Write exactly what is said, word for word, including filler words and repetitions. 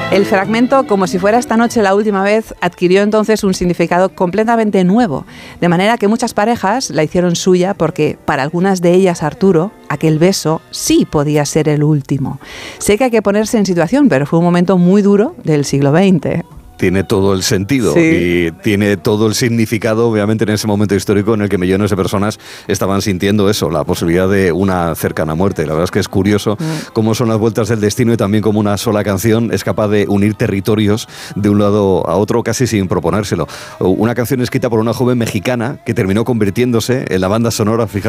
El fragmento, como si fuera esta noche la última vez, adquirió entonces un significado completamente nuevo, de manera que muchas parejas la hicieron suya porque para algunas de ellas, Arturo, aquel beso sí podía ser el último. Sé que hay que ponerse en situación, pero fue un momento muy duro del siglo veinte. Tiene todo el sentido sí. y tiene todo el significado, obviamente, en ese momento histórico en el que millones de personas estaban sintiendo eso, la posibilidad de una cercana muerte. La verdad es que es curioso mm. cómo son las vueltas del destino y también cómo una sola canción es capaz de unir territorios de un lado a otro casi sin proponérselo. Una canción escrita por una joven mexicana que terminó convirtiéndose en la banda sonora, fíjate,